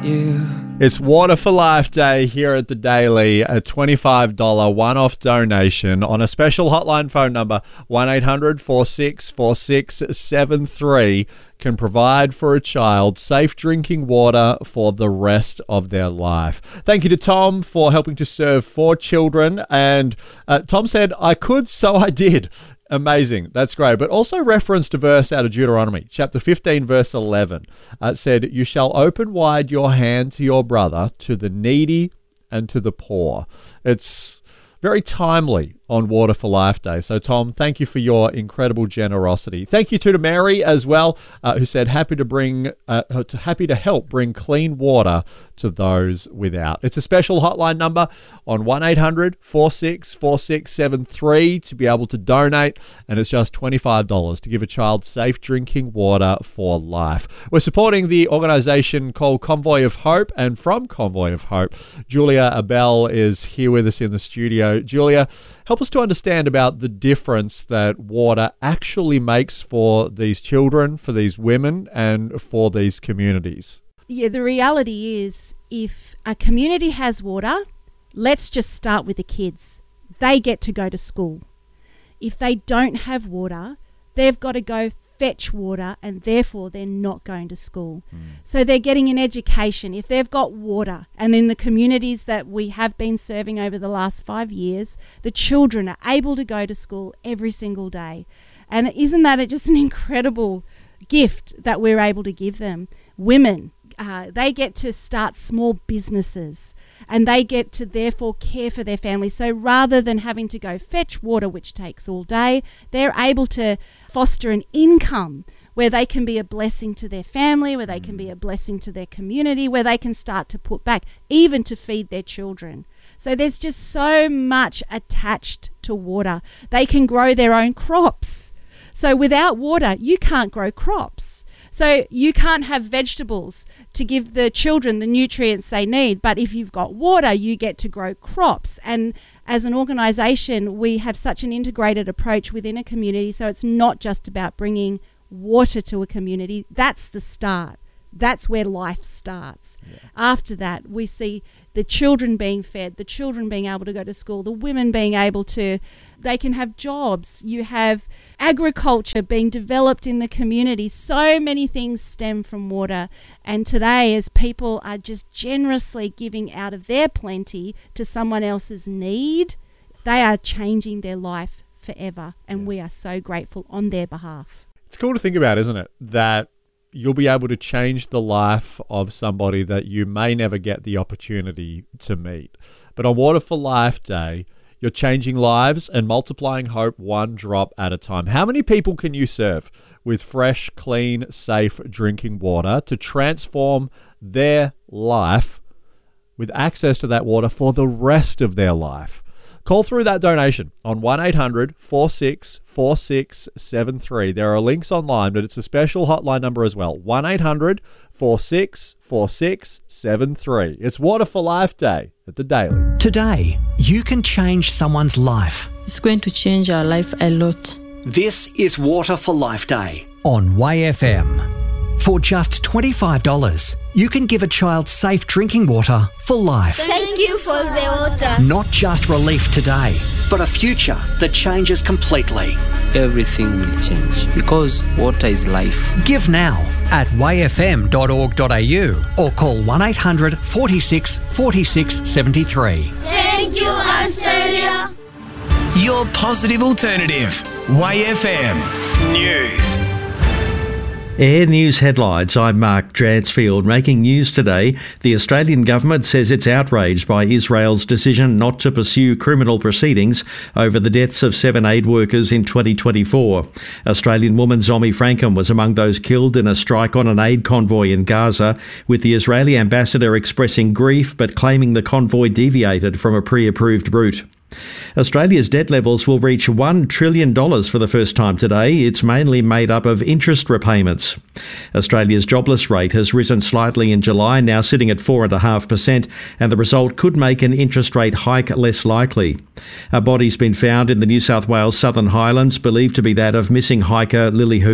you. It's Water for Life Day here at the Daily. A $25 one-off donation on a special hotline phone number 1-800-464673 can provide for a child safe drinking water for the rest of their life. Thank you to Tom for helping to serve 4 children. And Tom said, I could, so I did. Amazing. That's great. But also referenced a verse out of Deuteronomy, chapter 15, verse 11. It said, you shall open wide your hand to your brother, to the needy and to the poor. It's very timely on Water for Life Day. So, Tom, thank you for your incredible generosity. Thank you to Mary as well, who said happy to help bring clean water to those without. It's a special hotline number on 1-800-464673 to be able to donate, and it's just $25 to give a child safe drinking water for life. We're supporting the organisation called Convoy of Hope, and from Convoy of Hope, Julia Abel is here with us in the studio. Julia, help us to understand about the difference that water actually makes for these children, for these women, and for these communities. Yeah, the reality is if a community has water, let's just start with the kids. They get to go to school. If they don't have water, they've got to go fetch water, and therefore they're not going to school. So they're getting an education. If they've got water, and in the communities that we have been serving over the last 5 years, the children are able to go to school every single day. And isn't that just an incredible gift that we're able to give them? Women, they get to start small businesses, and they get to therefore care for their families. So rather than having to go fetch water, which takes all day, they're able to foster an income where they can be a blessing to their family, where they can be a blessing to their community, where they can start to put back, even to feed their children. So there's just so much attached to water. They can grow their own crops. So without water, you can't grow crops. So you can't have vegetables to give the children the nutrients they need. But if you've got water, you get to grow crops. And as an organisation, we have such an integrated approach within a community. So it's not just about bringing water to a community. That's the start. That's where life starts. Yeah. After that, we see the children being fed, the children being able to go to school, the women being able to, they can have jobs. You have agriculture being developed in the community. So many things stem from water. And today, as people are just generously giving out of their plenty to someone else's need, they are changing their life forever. And we are so grateful on their behalf. It's cool to think about, isn't it? That you'll be able to change the life of somebody that you may never get the opportunity to meet. But on Water for Life Day, you're changing lives and multiplying hope one drop at a time. How many people can you serve with fresh, clean, safe drinking water to transform their life with access to that water for the rest of their life? Call through that donation on 1-800-464673. There are links online, but it's a special hotline number as well. 1-800-464673. It's Water for Life Day at the Daily. Today, you can change someone's life. It's going to change our life a lot. This is Water for Life Day on YFM. For just $25, you can give a child safe drinking water for life. Thank you for the water. Not just relief today, but a future that changes completely. Everything will change because water is life. Give now at yfm.org.au or call 1-800 46 73. Thank you, Australia. Your positive alternative. YFM News. Air News headlines. I'm Mark Dransfield. Making news today, the Australian government says it's outraged by Israel's decision not to pursue criminal proceedings over the deaths of 7 aid workers in 2024. Australian woman Zomi Frankham was among those killed in a strike on an aid convoy in Gaza, with the Israeli ambassador expressing grief but claiming the convoy deviated from a pre-approved route. Australia's debt levels will reach $1 trillion for the first time today. It's mainly made up of interest repayments. Australia's jobless rate has risen slightly in July, now sitting at 4.5%, and the result could make an interest rate hike less likely. A body's been found in the New South Wales Southern Highlands, believed to be that of missing hiker Lily Hooper.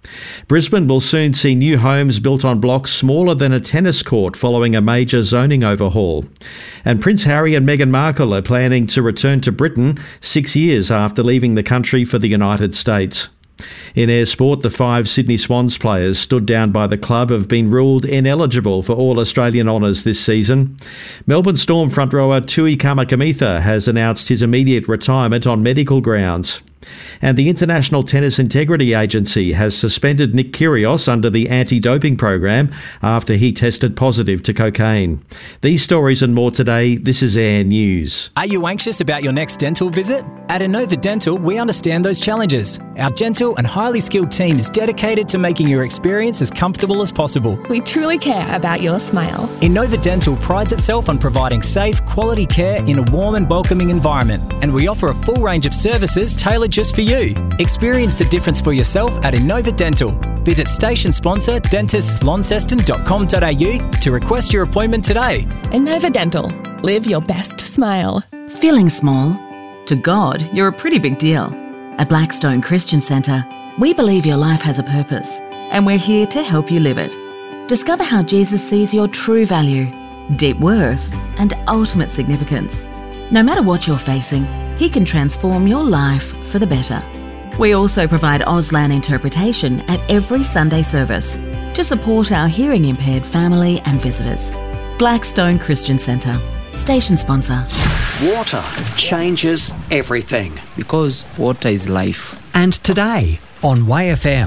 Brisbane will soon see new homes built on blocks smaller than a tennis court following a major zoning overhaul. And Prince Harry and Meghan Markle are planning to return to Britain 6 years after leaving the country for the United States. In air sport, the 5 Sydney Swans players stood down by the club have been ruled ineligible for all Australian honours this season. Melbourne Storm front rower Tui Kamikamica has announced his immediate retirement on medical grounds. And the International Tennis Integrity Agency has suspended Nick Kyrgios under the anti-doping program after he tested positive to cocaine. These stories and more today. This is Air News. Are you anxious about your next dental visit? At Inova Dental, we understand those challenges. Our gentle and highly skilled team is dedicated to making your experience as comfortable as possible. We truly care about your smile. Inova Dental prides itself on providing safe, quality care in a warm and welcoming environment, and we offer a full range of services tailored just for you. Experience the difference for yourself at Inova Dental. Visit station sponsor dentistlaunceston.com.au to request your appointment today. Inova Dental. Live your best smile. Feeling small? To God, you're a pretty big deal. At Blackstone Christian Centre, we believe your life has a purpose, and we're here to help you live it. Discover how Jesus sees your true value, deep worth, and ultimate significance. No matter what you're facing, He can transform your life for the better. We also provide Auslan interpretation at every Sunday service to support our hearing impaired family and visitors. Blackstone Christian Centre, station sponsor. Water changes everything. Because water is life. And today on YFM,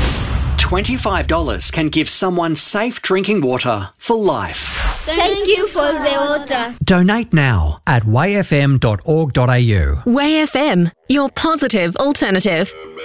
$25 can give someone safe drinking water for life. Thank you for the water. Donate now at wayfm.org.au. WayFM, your positive alternative.